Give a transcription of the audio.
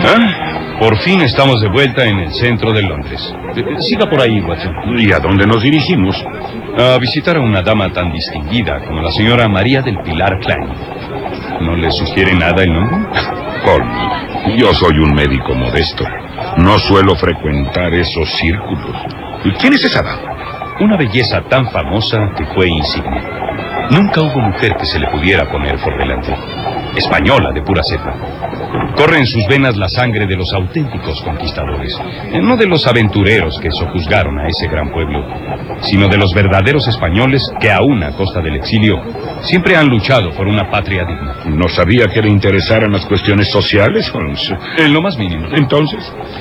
¿Ah? Por fin estamos de vuelta en el centro de Londres. Siga por ahí, Watson. ¿Y a dónde nos dirigimos? A visitar a una dama tan distinguida como la señora María del Pilar Klein. ¿No le sugiere nada el nombre? Holmes, yo soy un médico modesto. No suelo frecuentar esos círculos. ¿Y quién es esa dama? Una belleza tan famosa que fue insigne. Nunca hubo mujer que se le pudiera poner por delante. Española de pura cepa. Corre en sus venas la sangre de los auténticos conquistadores. No de los aventureros que sojuzgaron a ese gran pueblo, sino de los verdaderos españoles que, aún a costa del exilio, siempre han luchado por una patria digna. No sabía que le interesaran las cuestiones sociales, Holmes. En lo más mínimo. Entonces,